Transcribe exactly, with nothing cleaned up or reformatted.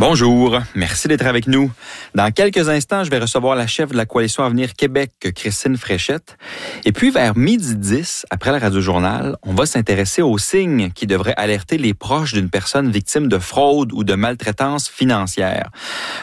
Bonjour, merci d'être avec nous. Dans quelques instants, je vais recevoir la chef de la Coalition Avenir Québec, Christine Fréchette. Et puis, vers midi dix, après le Radio-Journal, on va s'intéresser aux signes qui devraient alerter les proches d'une personne victime de fraude ou de maltraitance financière.